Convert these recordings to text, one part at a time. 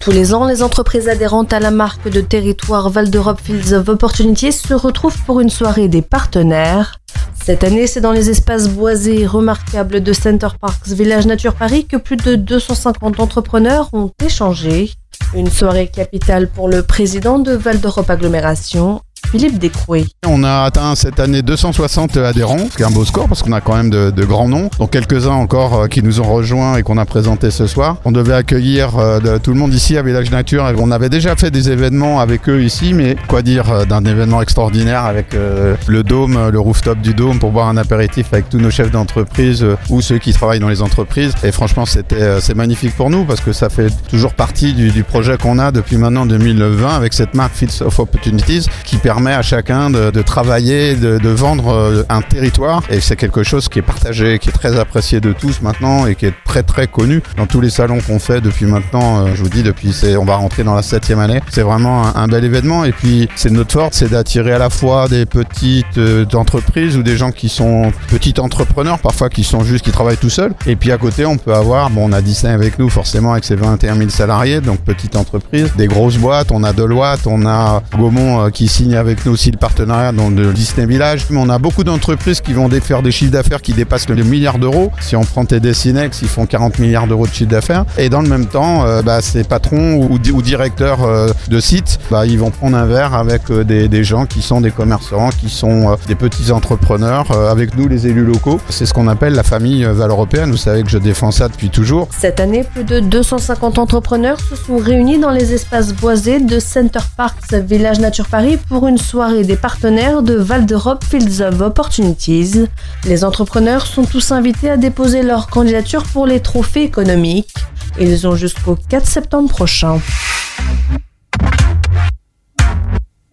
Tous les ans, les entreprises adhérentes à la marque de territoire Val d'Europe Fields of Opportunities se retrouvent pour une soirée des partenaires. Cette année, c'est dans les espaces boisés remarquables de Center Parcs Village Nature Paris que plus de 250 entrepreneurs ont échangé. Une soirée capitale pour le président de Val d'Europe Agglomération, Philippe Descrouet. On a atteint cette année 260 adhérents, ce qui est un beau score parce qu'on a quand même de grands noms, dont quelques-uns encore qui nous ont rejoints et qu'on a présenté ce soir. On devait accueillir tout le monde ici à Village Nature. On avait déjà fait des événements avec eux ici, mais quoi dire d'un événement extraordinaire avec le dôme, le rooftop du dôme pour boire un apéritif avec tous nos chefs d'entreprise ou ceux qui travaillent dans les entreprises. Et franchement, c'est magnifique pour nous parce que ça fait toujours partie du projet qu'on a depuis maintenant 2020 avec cette marque Fields of Opportunities qui permet à chacun de travailler, de vendre un territoire, et c'est quelque chose qui est partagé, qui est très apprécié de tous maintenant et qui est très très connu dans tous les salons qu'on fait depuis maintenant, je vous dis on va rentrer dans la 7e année. C'est vraiment un bel événement et puis c'est notre force, c'est d'attirer à la fois des petites entreprises ou des gens qui sont petits entrepreneurs parfois qui travaillent tout seuls, et puis à côté on peut avoir, on a Disney avec nous forcément avec ses 21 000 salariés, donc petite entreprise, des grosses boîtes, on a Deloitte, on a Gaumont qui signe avec nous aussi le partenariat de Disney Village. On a beaucoup d'entreprises qui vont faire des chiffres d'affaires qui dépassent le milliard d'euros. Si on prend TD Cinex, ils font 40 milliards d'euros de chiffre d'affaires. Et dans le même temps, ces patrons ou directeurs de sites, ils vont prendre un verre avec des gens qui sont des commerçants, qui sont des petits entrepreneurs, avec nous les élus locaux. C'est ce qu'on appelle la famille val-européenne. Vous savez que je défends ça depuis toujours. Cette année, plus de 250 entrepreneurs se sont réunis dans les espaces boisés de Center Parcs Village Nature Paris pour une soirée des partenaires de Val d'Europe Fields of Opportunities. Les entrepreneurs sont tous invités à déposer leur candidature pour les trophées économiques. Ils ont jusqu'au 4 septembre prochain.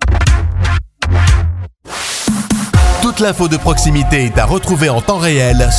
Toute l'info de proximité est à retrouver en temps réel